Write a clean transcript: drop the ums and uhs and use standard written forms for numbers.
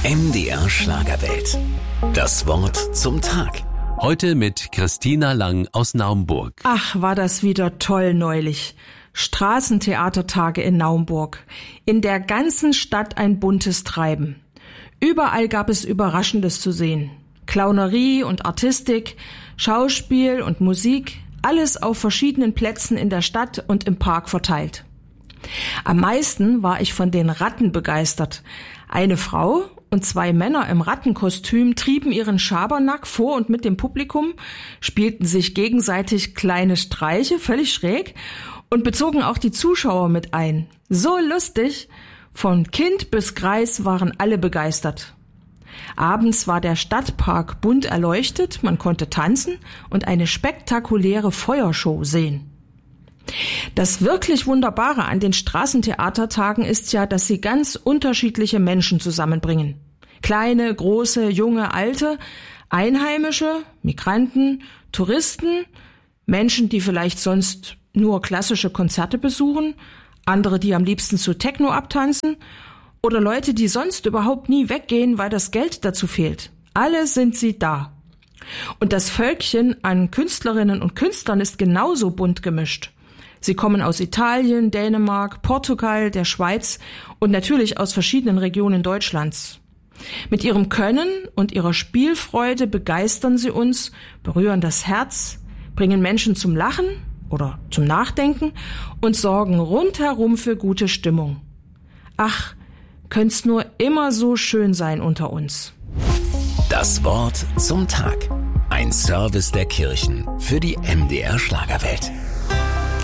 MDR Schlagerwelt. Das Wort zum Tag. Heute mit Christina Lang aus Naumburg. Ach, war das wieder toll neulich. Straßentheatertage in Naumburg. In der ganzen Stadt ein buntes Treiben. Überall gab es Überraschendes zu sehen. Clownerie und Artistik, Schauspiel und Musik, alles auf verschiedenen Plätzen in der Stadt und im Park verteilt. Am meisten war ich von den Ratten begeistert. Eine Frau und 2 Männer im Rattenkostüm trieben ihren Schabernack vor und mit dem Publikum, spielten sich gegenseitig kleine Streiche, völlig schräg, und bezogen auch die Zuschauer mit ein. So lustig! Von Kind bis Greis waren alle begeistert. Abends war der Stadtpark bunt erleuchtet, man konnte tanzen und eine spektakuläre Feuershow sehen. Das wirklich Wunderbare an den Straßentheatertagen ist ja, dass sie ganz unterschiedliche Menschen zusammenbringen. Kleine, große, junge, alte, Einheimische, Migranten, Touristen, Menschen, die vielleicht sonst nur klassische Konzerte besuchen, andere, die am liebsten zu Techno abtanzen oder Leute, die sonst überhaupt nie weggehen, weil das Geld dazu fehlt. Alle sind sie da. Und das Völkchen an Künstlerinnen und Künstlern ist genauso bunt gemischt. Sie kommen aus Italien, Dänemark, Portugal, der Schweiz und natürlich aus verschiedenen Regionen Deutschlands. Mit ihrem Können und ihrer Spielfreude begeistern sie uns, berühren das Herz, bringen Menschen zum Lachen oder zum Nachdenken und sorgen rundherum für gute Stimmung. Ach, könnt's nur immer so schön sein unter uns. Das Wort zum Tag. Ein Service der Kirchen für die MDR Schlagerwelt.